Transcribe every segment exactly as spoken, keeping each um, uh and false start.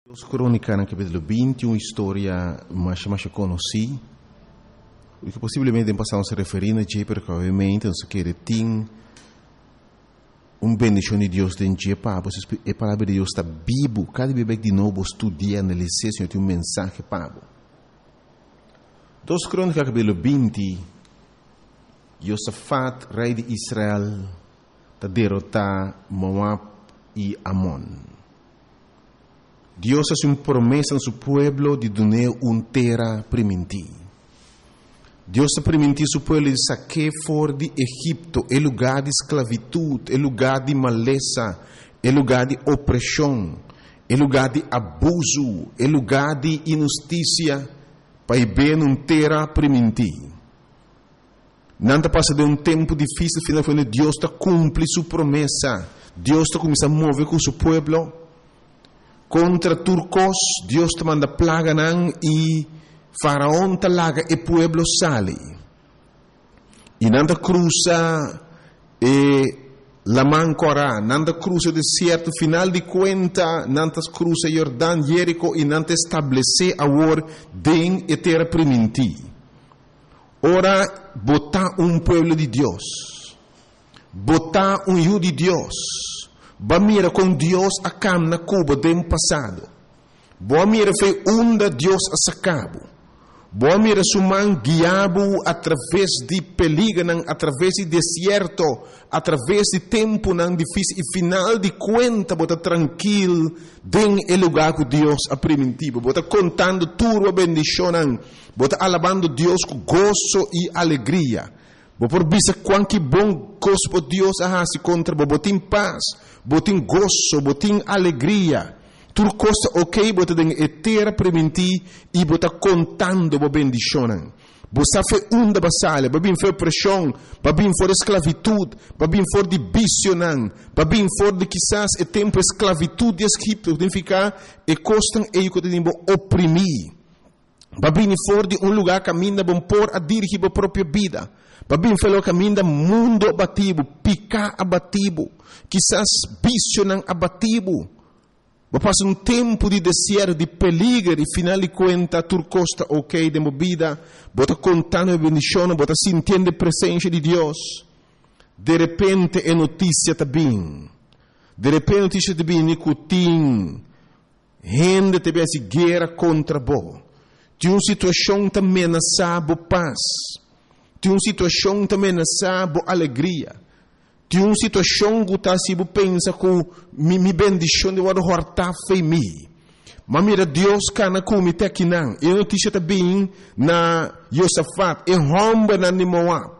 Os Crônicas, no capítulo vinte, uma história mais, mais conhecida, que possivelmente passamos a referir a Jé, porque obviamente nós queremos ter uma bendição de Deus dentro de Jé, a palavra de Deus está viva, cada vez de novo estudia, analisar, Senhor, tem um mensagem para você. Dos Crônicas, capítulo vinte, Josafat, rei de Israel, está derrotar Moab e Amon. Deus hace uma promessa a seu pueblo de dar uma terra permitir. Deus ha permitido seu pueblo de sacar fora de Egipto, é lugar de esclavitud, é lugar de maleza, é lugar de opressão, é lugar de abuso, é lugar de injustiça, para ver uma terra permitir. Nada passa de um tempo difícil, final quando Deus está cumpre sua promessa. Deus está começando a mover com seu pueblo. Contra turcos, Deus te manda plaga nan e faraón te laga e pueblo sale. E nanda cruza e la mancora, nanda cruza deserto, final de conta, nanda cruza Jordão, Jerico e nanda estabelece agora den e terra primiti. Ora, botar um pueblo de Deus, botar um yu de Deus. Ba mira com Deus a cam na Cuba do passado. Boa mira foi onda Deus a sacabo. Boa mira suman guiabo através de perigo, através de deserto, através de tempo não difícil e final de conta bota tranquilo den el lugar que Deus a primitivo. Bota contando tudo a bendição, bota alabando Deus com gozo e alegria. Bo por bisa quanto bom gosto Deus a se contra bo botin paz, botin gozo, botin alegria. Tudo costa ok, bota den etera preventi e bota contando bo bendicionan. Bo sa fe unda basale, babin fe pressão, babin for esclavitud, babin for de bicionan, babin for de quizás e tempo esclavitud de Egipto, tem ficar e costan e que tem bo oprimir. Babin for de um lugar caminha bom por a dirigir a própria vida. Babin falou caminho mundo abatido, picar abatido, quizás visionan abatido. Ba passa um tempo de deserto, de peligro, e final de conta, tu costa ok de vida, bota contando a bendição, bota sentindo a presença de Deus. De repente é notícia também. De repente notícia também, nicotim, gente te vê guerra contra bo. De uma situação também ameaçada paz. De uma situação também ameaçada alegria. De uma situação que está se pensa que mi, mi bendição de wado horta fei mi. Mas mira Deus cana com te aqui não. E notícia também na Josafat, e romba na Moab.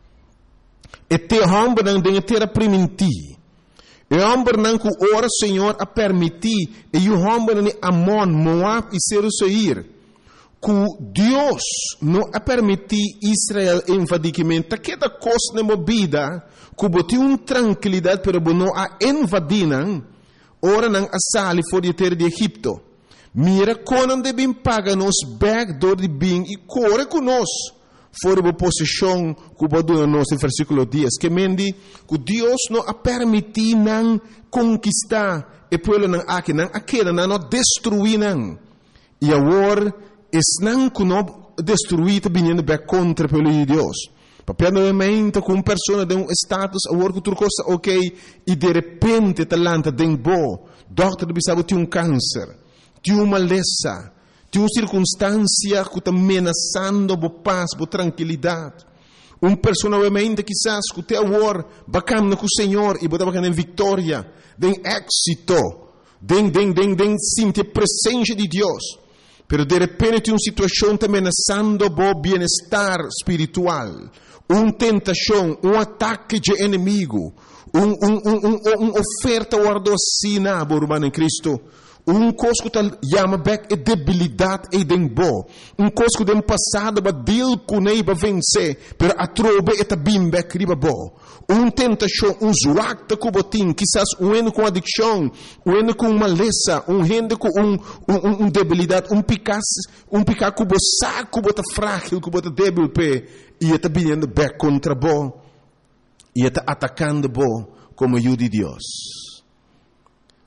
E te romba na de terra primiti. E romba na que ora Senhor a permitir e o romba na Amon, Moab e Seir. Que Deus não a permitir Israel invadicamente, que da coisa na vida, que botou uma tranquilidade para não a invadir, ora não a sali fora de terra de Egipto. Mira quando devem pagar nos backdoor de bem e corre conosco fora da posição que botou nos no versículo dez, que mendi que Deus não a permitir não conquistar e pueblo não aqui não aquela não destruir não. E agora es não que não destruir vindo bem contra o povo de Deus. Papel novamente com uma pessoa de um status, agora que tudo costa ok, e de repente talanta de bo, doctor bisabo tem um câncer, tem uma maleza, tem uma circunstância que está ameaçando a paz, a tranquilidade. Uma pessoa novamente quizás que tem agora bacana com o Senhor e botar bacana em vitória, de êxito, de de de de sentir a presença de Deus. Pero de repente uma situação está ameaçando o bem-estar espiritual, uma tentação, um ataque de inimigo, uma um, um, um, um oferta guardocina, irmão em Cristo, um coisa que está chama back é debilidade e dembo, um coisa que tem passado para deal com ele para vencer, pero a trobe é também back riba bo. Um tentação, um zuacta com botim, quizás um eno com adicção, um eno com maleza, um rende com um, um, um debilidade, um picar, um picar com o saco, bota frágil, com bota débil pé, e está vindo back contra bo, e está atacando bo como o de Deus.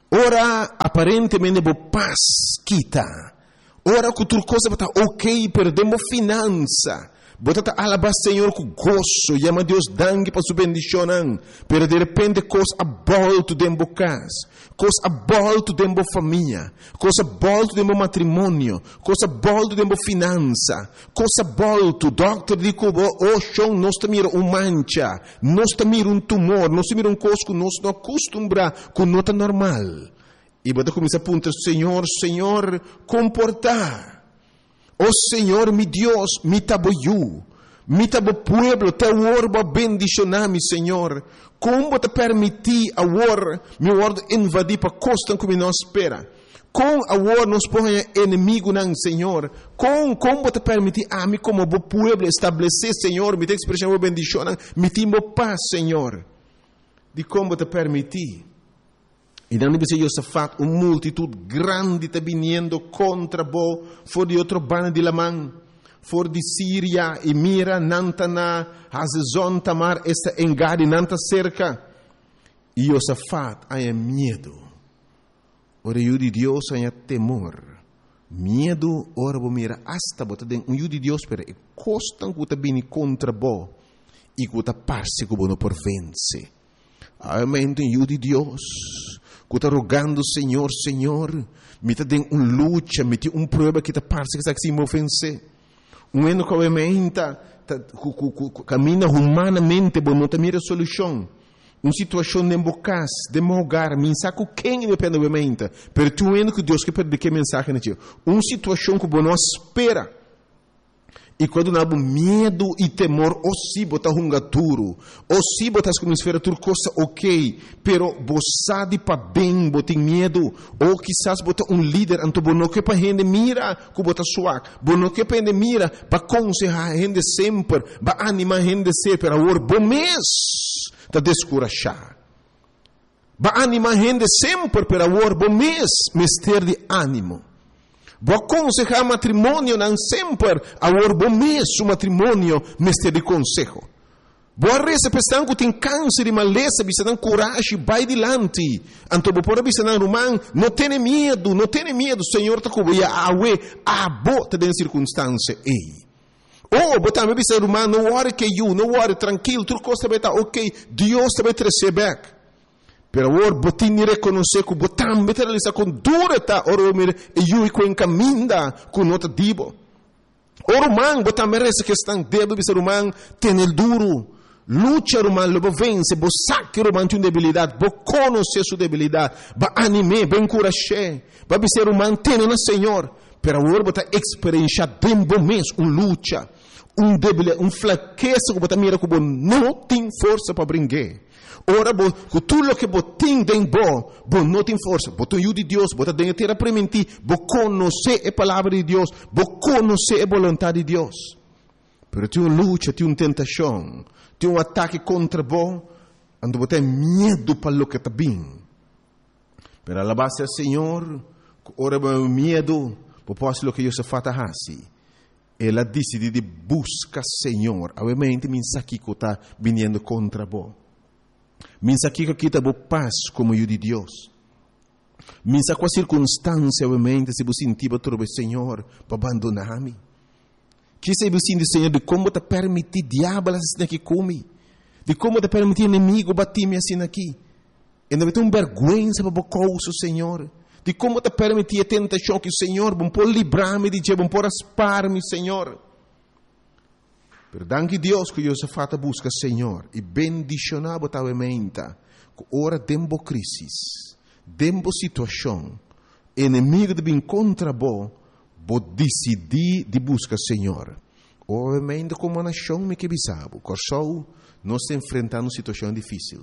Ora, aparentemente, bo paz kita. Ora, que outra coisa está ok, perdemos finança. Bota alabar Senhor com gozo, llama Deus dangue para sua bendição, pero de repente coisa abolto dentro de casa, coisa abolto dentro de família, coisa abolto dentro de matrimônio, coisa abolto dentro de finança, coisa abolto, doctor diz que oh chão nós mira um mancha, nós mira um tumor, nós mira um coisa que nós não acostumbra com nota normal. E bota começa a apontar, Senhor, Senhor, comportar. Oh Senhor, mi Deus, mi taboyu, mi tabo pueblo, te orbo bendicionami, Senhor. Como te permitir a war, mi word invadir para costa como nós espera. Com a war nos põe inimigo não, Senhor. Com como te permitir a mim como bo pueblo estabelecer, Senhor, mi te expressão bendição, mi timbo paz, Senhor. De como te permitir. E não deve ser Josafat, uma multitud grande está vindo contra bo, for de outro bando de Lamã, for de Síria, e mira, nantana, Hazezon, Tamar, esta engade, nanta cerca. E Josafat, há medo. Ora, o de Deus, há temor. Medo, ora, bo mira, hasta, bota den, um de Deus, pero, e costan que está vindo contra bo, e que está parse que bo não por vence. Há mente, um de Deus, que está rogando, Senhor, Senhor, me está dando uma luta, me tem uma prova que está parece que está se me ofense. Um ano que eu caminha humanamente, mas não tem a solução. Uma situação de embocas, de meu lugar, me saco quem me pede obviamente, mas tu ano que Deus quer perder que mensagem na tia. Uma situação que você não espera. E quando não há medo e temor, ou se botar um gaturo, ou se botar como esfera tudo coisa ok, pero você de para bem, botar medo, ou quizás botar um líder, então você não quer para gente mira, que botar suave, você não quer para gente mira, para aconselhar a gente sempre, para animar a gente sempre, para agora, bom mês, para descorachar. Para animar a gente sempre, para agora, bom mês, mister de ânimo. Vou aconselhar matrimônio não sempre, agora bom mês o matrimônio mestre de consejo. Vou receber pessoas que têm câncer e maleza, precisam coragem, vai adiante. Então vou pôr a romano, não tenha medo, não tenha medo, Senhor está cobrindo a ué, a bota de circunstância, ei. Oh, botar me bisa romano, não worry que you, não worry, tranquilo, tudo coisa vai estar ok, Deus vai te receber. Pero agora, botin ni reconhecer que botam meter lisa com dureta, ora mir e eu e com caminda com nota dibo. Ora man, botam merece que estão debo bisa romano, tem el duro. Lucha romano, lobo vence, bo saque romano tem debilidade, bo conhecer sua debilidade, ba anime, ben encorajar, ba bisa romano tem na Senhor. Pero agora botar experiência dembo mês, um lucha, um debilidade, um fraqueza que botar mira que bo não tem força para brincar. Ora, com tudo que você tem dentro, você não tem força. Você tem o de Deus, você tem que ter a permitir, você conhecer a palavra de Deus, você conhecer a vontade de Deus. Mas tem uma luta, tem uma tentação, tem um ataque contra você, onde você tem medo para o que está bem. Mas a base do Senhor, ora, o medo, você pode o que Deus faz assim. Ela decide de buscar o Senhor, obviamente, mensagem que está vindo contra você. Minsa que aqui está paz como eu de Deus. Minsa com a circunstância, obviamente, se você sentir para o Senhor, para abandonar-me. Que se você sentir, Senhor, de como te permitir diabo assim aqui come, de como te permitir inimigo bater-me assim aqui. E não vai ter uma vergonha para o coisa, Senhor. De como te permitir a tentação que o Senhor, bom por livrar-me de Deus, bom por aspar-me, Senhor. Pero danke Deus que Josafat busca Senhor e bendicionar botavelmente que ora dembo crisis, dembo situação, inimigo de vir contra bo, bo decidir de buscar Senhor. Obviamente como a nação me que bisabo, corsou nós enfrentando uma situação difícil.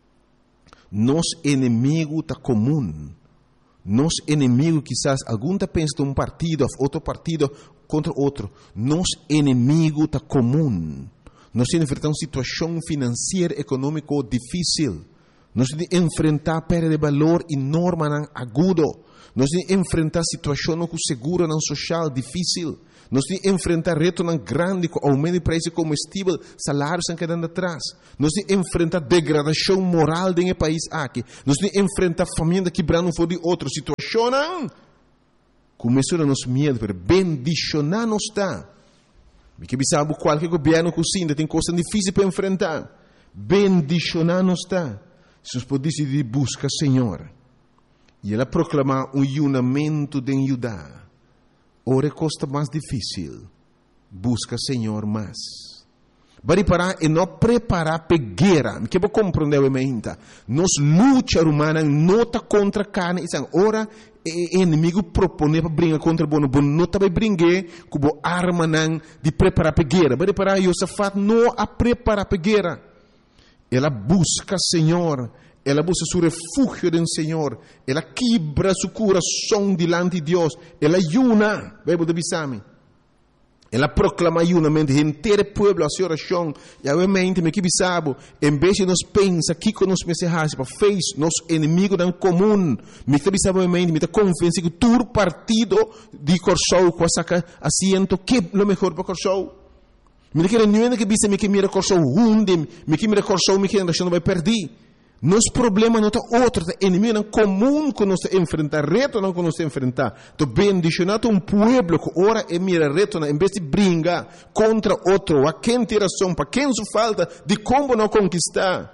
Nos inimigo tá comum. Nos inimigo quizás algum tá pensa de um partido, outro partido contra outro. Nos inimigo está comum. Nós enfrentamos uma situação financeira, econômica difícil. Nós enfrentamos perda de valor enorme, agudo. Nós temos que enfrentar situações com segura não social difícil. Nós temos que enfrentar retos não grandes, com aumento de preço de combustível, salários estão quedando atrás. Nós temos que enfrentar degradação moral dentro do país aqui. Nós temos que enfrentar família quebrando fora de outra situação. Começou a nos medo, para bendicionar não está. Porque sabe qualquer governo que ainda tem coisas difíceis para enfrentar. Bendicionar não está. Se nós podemos decidir buscar o Senhor. E ela proclamar um unimento de Judá. Ora é costa mais difícil. Busca o Senhor mais. Bari parar e não preparar para guerra. Que vou compreender o menta. Nos luta humana não está contra a carne. Ora o inimigo propõe para brincar contra o bono. Bono não está para brincar com a arma de preparar para guerra. Bari parar e Josafat não a preparar para guerra. Ela busca o Senhor. Ela busca seu refúgio no Senhor. Ela quebra seu coração diante de Deus. Ela ayuna. Bíblia de Bisami. Ela proclama ayunamento. Inteiro povo a sua oração. E a mente me que bisabo. Em vez de nós pensar que com nós mensagens para fez nosso inimigo não comum. Me que bisabo a mente. Me que confiança que todo partido de Corsou com essa assento que é o melhor para Corsou. Me que não é que bisa me que mira Corsou hunde. Me que mira Corsou me que ainda não vai perder. Nosso problema não está outro, é inimigo não comum que nós enfrentar, reto não que nós enfrentar. Então, bendicionado um povo que ora e mira reto, em vez de brigar contra outro, a quem tem razão, para quem se falta, de como não conquistar.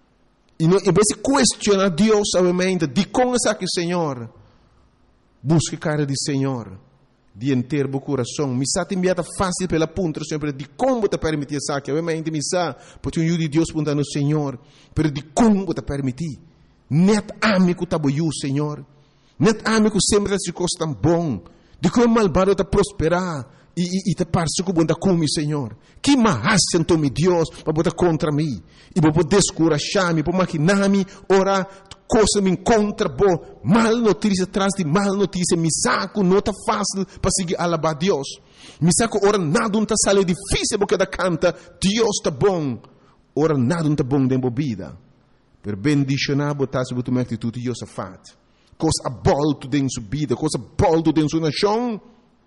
E não, em vez de questionar Deus, obviamente, de como está aqui, Senhor, busque a cara do Senhor. De inteiro o coração. Me sa te enviata fácil pela punta, sempre de como te permitir essa que obviamente me sa, porque um de Deus punta no Senhor, pero de como te permitir. Net amigo tá boiu, Senhor. Net amigo sempre se coisa tão bom. De como malvado te prosperar e e, e te parece que bom da come, Senhor. Que mais então me Deus para botar contra mim e para poder descurajar-me, para maquinar-me, orar coisa me encontra boa, mal notícia atrás de mal notícia, me saco, não está fácil para seguir alabar Deus. Me saco, ora nada não está sale difícil porque da canta, Deus está bom. Ora nada não está bom dentro da vida. Per bendicionar botar sobre tua atitude de Josafat. Coisa bolto dentro sua vida, coisa bolto dentro sua nação.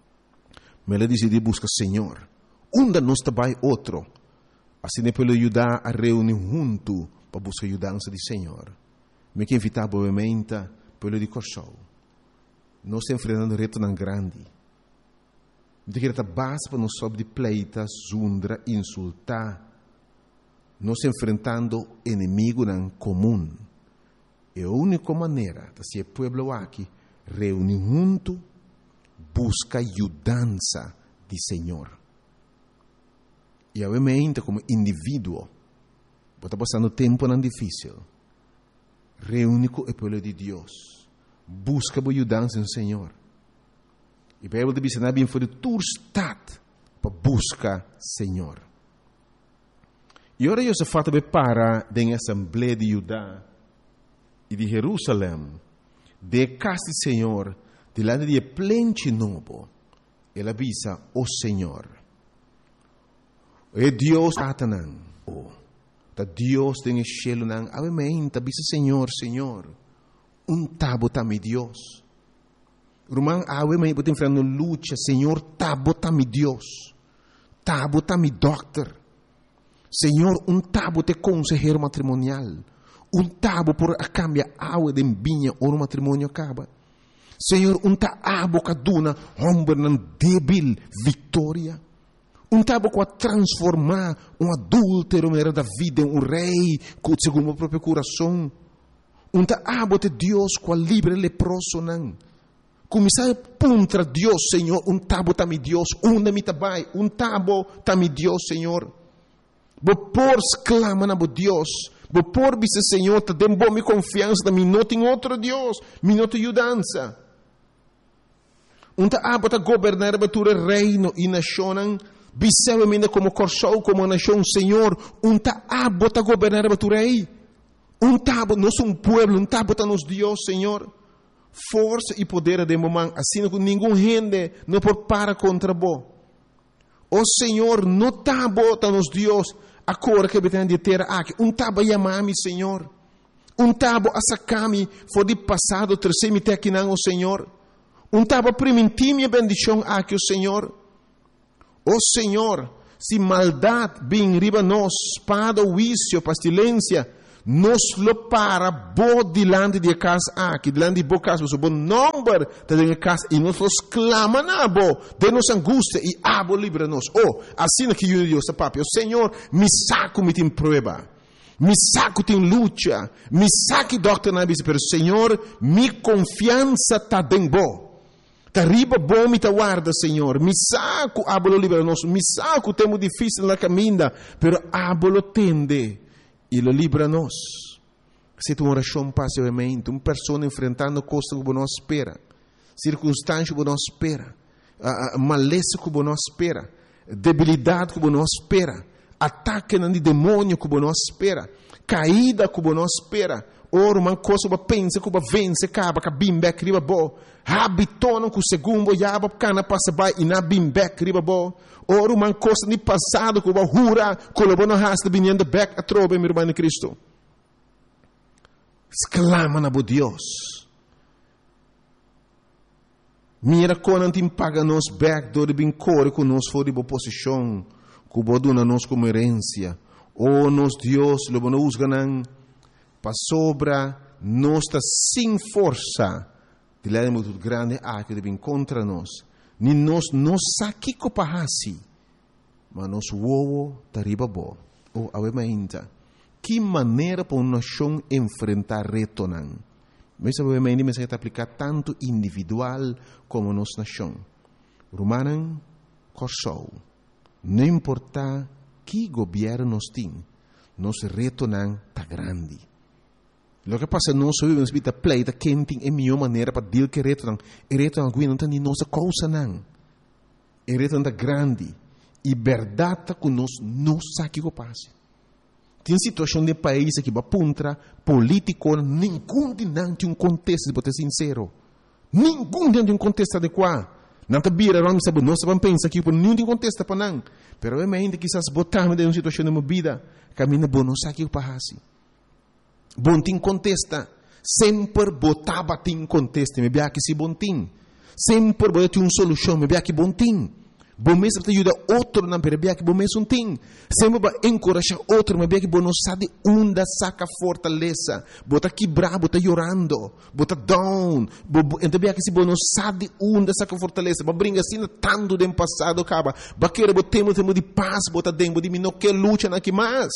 Mas ele decidiu buscar o Senhor. Onde não está vai outro. Assim é para ajudar a reunir junto para buscar a ajudança do Senhor. Me que invitar obviamente pelo de Corsou. Nós estamos enfrentando reto não grande. De que está base para nós sobre de pleita, zundra, insultar. Nós estamos enfrentando inimigo não comum. É a única maneira de ser povo aqui reunir junto, busca ajudança do Senhor. E obviamente como indivíduo, está passando tempo não difícil. Reúne com o povo de Deus. Busca a ajudança no Senhor. E a Bíblia diz que bem foi de tua estado para buscar o Senhor. E agora eu se fata para da Assembleia de Judá e de Jerusalém, de casa do Senhor, de lá de plente novo, ele avisa o Senhor. É Deus Satanás. Ta Deus tem cielo nang amen ta bisa Senhor Senhor um tabo ta mi Deus rumang awe mai botin frano lucha Senhor tabo ta mi Deus tabo ta mi doctor Senhor um tabo te consejero matrimonial um tabo por a cambia awe de binha o matrimônio acaba Senhor um ta abo kaduna hombre nan débil vitória um tabo com a transformar um adúltero da vida em um rei segundo o próprio coração. Um tabo de Deus com a livre leproso não. Começar a contra Deus, Senhor. Um tabo também Deus. Um da mitabai. Um tabo também Deus, Senhor. Vou por exclama na Deus. Vou por bisa Senhor. Te dem bom confiança da minha em outro Deus. Minha ajudança. Um tabo ta governar a batura reino e nação. Bisema ainda como Corsou, como nação, Senhor, um tabo ta governar a tu rei. Um tabo, nós somos um povo, um tabo ta nos Deus, Senhor. Força e poder de momento, assim que ninguém gente não pode parar contra bo. O Senhor, no tabo ta nos Deus, a cor que betém de terra aqui, um tabo yamami, Senhor. Um tabo asakami for de passado terceiro aqui não o Senhor. Um tabo permitir minha bendição aqui o Senhor. O Senhor, se maldade bem riba nós, espada, vício, pestilência, nos lo para bo dilante de casa aqui, dilante de bo casa, o bom número de casa e nós los clama na bo, de nos angústia e abo livra-nos. Oh, assim que eu digo, papi, o Senhor me saco me tem prova. Me saco tem luta, me saque doctor na bisa, pero Senhor, mi confiança tá bem bo. Tá riba bom me tá guarda, Senhor. Me saco abolo libera nós, me saco temo difícil na caminha, pero abolo tende e lo libera nós. Se tu oração passivamente, uma pessoa enfrentando coisas que não espera, circunstâncias que não espera, uh, maleza que não espera, debilidade que não espera, ataque de demônio que não espera, caída que não espera, ora uma coisa que pensa que vence, acaba que bimbek riba bo, habitona que o segundo yaba cana passa by e na bimbek riba bo, ora uma coisa de passado que hura, que o bono hasta vinhando back a trobe, meu irmão em Cristo. Exclama na bo Deus. Mira quando te paga nos back do de bem core que nos for de boa posição, que o dona nos como herência, ou nos Deus lo bono usganan para sobra nossa sem força de lá muito grande a que deve contra nós ni nós não saque copahasi mas nós uovo tariba bo ou awemainta que maneira para uma nação enfrentar retonan mas awemainta mas está aplicar tanto individual como nossa nação Romanan corsou não importa que governo nos tem nosso retonan tá grande. Lo que passa não só vivemos vida pleita quenting é melhor maneira para deal que retornan. E retornan que não tem nossa causa não. E retornan grande e verdade que nós não sabe o que passa. Tem situação de país que va puntra político nenhum de não tem um contexto de ser sincero. Nenhum de um contexto adequado. Não te vira não sabe nós vamos pensar que por nenhum tem contexto para não. Pero é ainda que quizás botar de uma situação de uma vida caminha bom não sabe o que passa. Bom tim contesta, sempre botava tim contesta, me bia que se bom tim, sempre botava uma solução, me bia que bom tim, bom mesmo te ajuda outro na me bia que bom mesmo tim, sempre vai encorajar outro, me bia que bom não sabe onde saca fortaleza, bota quebrar, bota chorando, bota down, então bia que se bom não sabe onde saca fortaleza, ba brinca assim tanto do passado acaba, ba querer botemos temo de paz, bota dentro de mim não quer luta na que mais.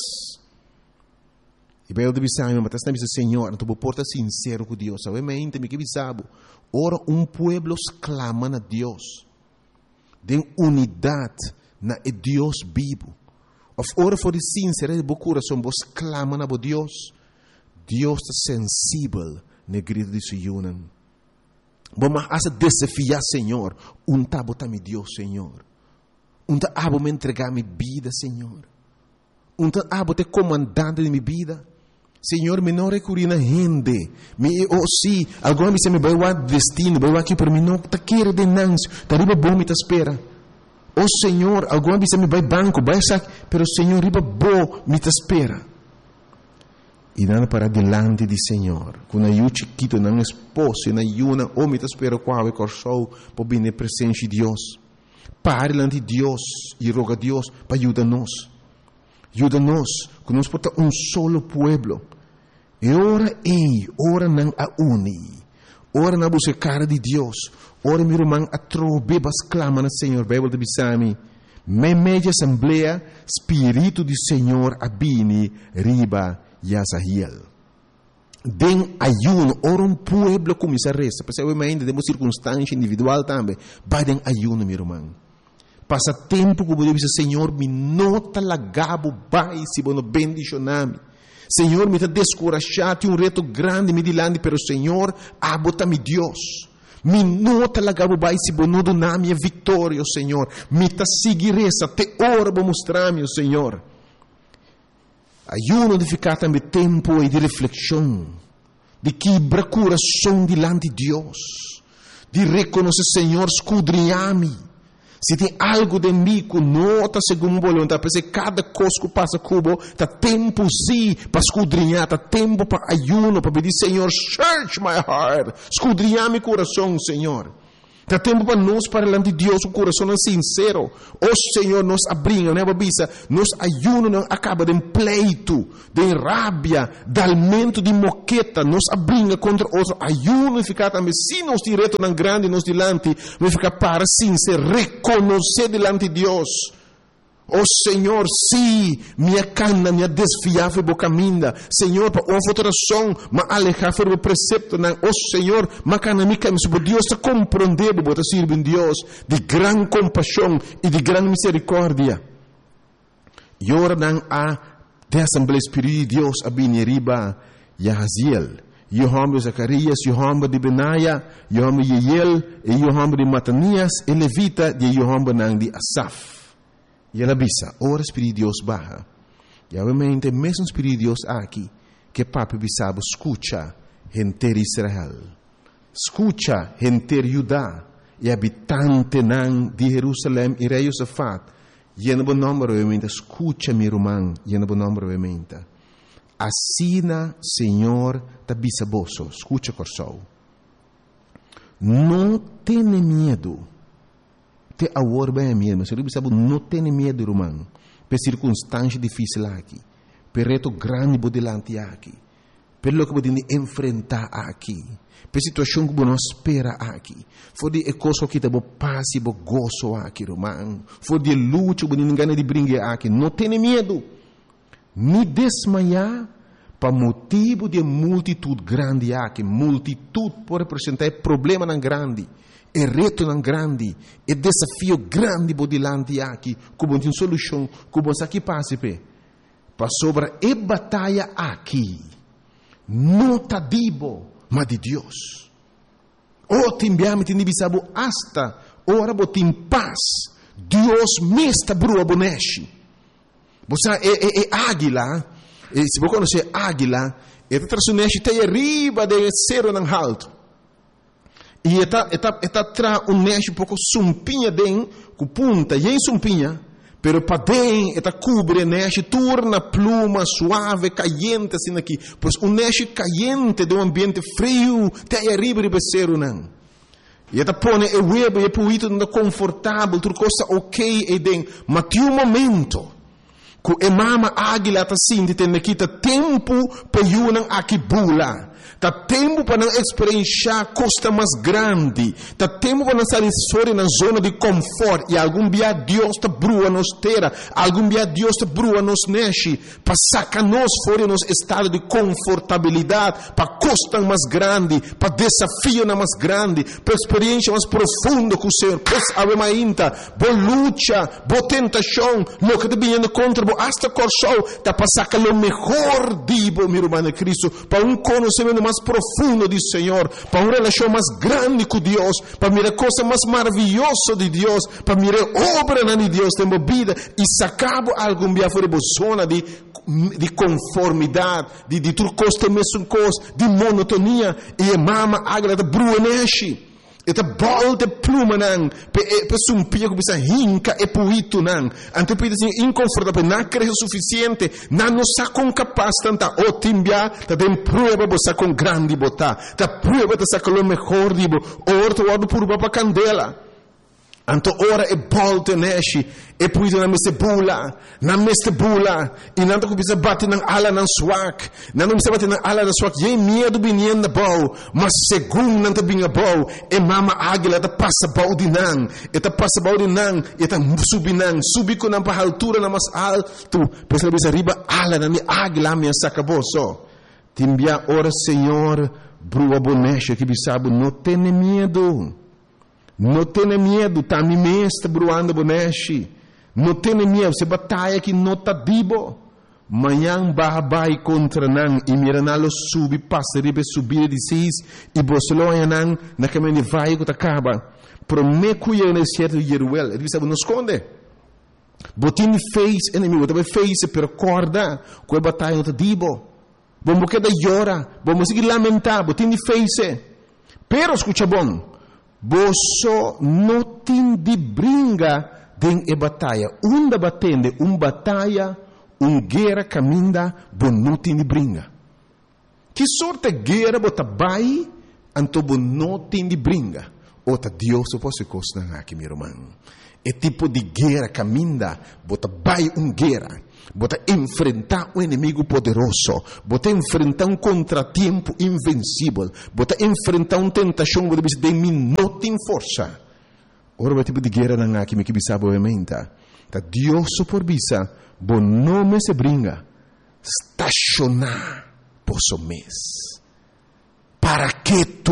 E bem, eu deve saber, mas está dizendo, Senhor, não estou porta sincero com Deus. Sabe, mas ainda me que sabe. Ora, um povo clama a Deus. De unidade na Deus vivo. Ora, for sincero de coração, vos clama a Deus. Deus está sensível na grito de Sion. Vamos a desafiar, Senhor. Um tabo tá me Deus, Senhor. Um tabo me entregar minha vida, Senhor. Um tabo te comandante de minha vida. Senhor, me não recorri na gente. Me, oh, sim, agora me se me vai o destino, vai aqui para mim, não está querendo de nanço, está riba bom me espera. Oh, Senhor, agora me se me vai banco, vai sair, pero Senhor, riba bom me espera. E nada para delante de Senhor, quando eu chiquito, não esposo, na yuna, oh, me espera qual é corso, para vir na presença de Deus. Pare diante de Deus e roga a Deus para ajudar-nos. Ajuda-nos, que nós porta um solo pueblo. E ora ei, ora não a uni. Ora na buscar de Deus. Ora meu irmão a trobe bas clama na Senhor. Bíblia de Bisami. Me media assembleia, Espírito do Senhor abini riba Yasahiel. Den ayuno, ora um pueblo começa a resta. Percebe ainda temos circunstância individual também. Vai den ayuno, meu irmão. Passa tempo que eu dizer, Senhor, me nota lagabo vai se bono bendicioname. Senhor, me está descorachado, um reto grande me dilante, pero Senhor, abota-me Deus. Me nota lagabo vai se bono doname a vitória, Senhor. Me está seguir essa, te ora para mostrar-me, Senhor. Ayuno de ficar também tempo e de reflexão, de quebrar coração dilante de Deus, de reconhecer, Senhor, escudrinhar-me. Se tem algo de mim que não está segundo a vontade, porque cada coisa que passa cubo, está tempo sim para escudrinhar, está tempo para ayuno, para pedir, Senhor, search my heart, escudrinhar meu coração, Senhor. Está tempo para nós, para diante de Deus, o coração é sincero. O Senhor nos abrinha, né, babisa? Nos ayuno não acaba de pleito, de rábia, de alimento de moqueta, nos abrinha contra outro. Ayuno e ficar também, se nos direto não grande, nos dilante, mas ficar para sim, se reconhecer dilante de Deus. Oh Senhor, sim, minha cana, minha desfiável boca minda. Senhor, para uma alteração, mas alejar o precepto, não. Oh Senhor, mas cana mica, mas Deus te compreender, bota servir Deus de gran compaixão e de gran misericórdia. E ora não há de Assembleia Espírita de Deus a bineriba Yahaziel. Yohamba de Zacarias, Yohamba de Benaia, Yohamba de Yeiel, e Yohamba de Matanias, e Levita de Yohamba não de Asaf. E ela bisa, ora Espírito de Deus barra. E obviamente, mesmo Espírito de Deus aqui, que papi bisabo, escucha, gente de Israel. Escucha, gente de Judá, e habitante nan de Jerusalém, e rei Josafat. E não bom nome, obviamente, escucha, meu irmão, e não bom nome, obviamente. Assina, Senhor, da bisaboso, escucha, corsou. Não tenha medo. Te agora bem mesmo, se você não tem medo, irmão, por circunstância difícil aqui, por reto grande por delante aqui, pelo que você enfrentar aqui, por situação que você não espera aqui, for de coisa que você passa e você gozo aqui, irmão, for de luta que você não ganha de brincar aqui, não tem medo, nem desmaiar, para motivo de multitude grande aqui, multitude pode representar problema não grande. É reto não grande, é desafio grande por delante aqui, como tem solução, como aqui passa para sobre a batalha aqui, não está dibo, mas de Deus. O timbiame tem bisabo hasta ora botim paz, Deus me está brua boneshi. Você é, é, é águila, e se você conhece águila, é traçuneshi tem arriba de cero não alto. E está está está tra um neste um pouco sumpinha den com punta e em sumpinha, pero para den está cobre neste torna pluma suave caliente assim aqui, pois um neste caliente de um ambiente frio tem arriba de becero não. E está põe o web e puito não confortável, tudo coisa ok e den, mas tem um momento que a mama águila está assim, tem aqui tá tempo para yunan aqui bula. Tá tempo para não experienciar costa mais grande. Tá tempo para não sair fora na zona de conforto. E algum dia Deus te brua nos terra. Algum dia Deus te brua nos neche. Para sacar nós fora nos estado de confortabilidade. Para costa mais grande. Para desafio mais grande. Para experiência mais profunda com o Senhor. Pois ave mainta. Boa luta. Boa tentação. Lo que te vindo contra. Boa hasta corso. Tá para sacar o melhor dibo, meu irmão Cristo. Para um conhecimento mais profundo do Senhor, para uma relação mais grande com Deus, para mirar coisa mais maravilhosa de Deus, para mirar obra de Deus na vida e sacar algum dia fora da zona de de conformidade, de de tudo coisa mesmo coisa, de monotonia e mama agra da bruaneshi. Eta bol de pluma nang, pe pe sumpia que bisa hinca e puito nang. Ante pe assim inconfortável, não cresce o suficiente, não nos sacam capaz tanta o timbia, ta tem prueba bosa com grande bota, ta prueba ta saca o melhor dibo, orto wado por baba candela. Anto ora e bolte neshi e puito na meste bula, na meste bula, e nanto que bisa bate nang ala nang swak, nanto bisa bate nang ala nang swak, ye medo binien na bau, mas segundo nanto binga bau, e mama águila ta passa bau di nang, e ta passa bau di nang, e ta subi nang, subi ko nang pa altura na mas alto, pesa bisa riba ala na ni águila minha sacaboso. Timbia ora Senhor, brua bonecha que bisabo não tem medo. Não tenha medo, tá me mesta bruando boneshi. Não tenha medo, se batalha que não tá dibo. Manhã babai contra nan e miranalo subi passa ribe subir de seis e bosloia nan na caminho vai que acaba. Prome cuia ne certo yeruel, ele sabe não esconde. Botin fez inimigo, também fez per corda, com a batalha não tá dibo. Vamos que da llora, vamos seguir lamentar, botin fez. Pero escucha bom. Boso não tem de bringa den e batalha. Unda batende, um batalha, um guerra caminda, bo não tem de bringa. Que sorte guerra bota bai, anto bo não tem de bringa. Ota Deus se possa costar aqui, meu irmão. É tipo de guerra caminda, bota bai um guerra. Bota enfrentar um inimigo poderoso, bota enfrentar um contratempo invencível, bota enfrentar uma tentação que você tem não tem força. Ora o tipo de guerra não há que me bisa obviamente. Tá Deus por bisa, bom nome se bringa, estacionar posso mês. Para que tu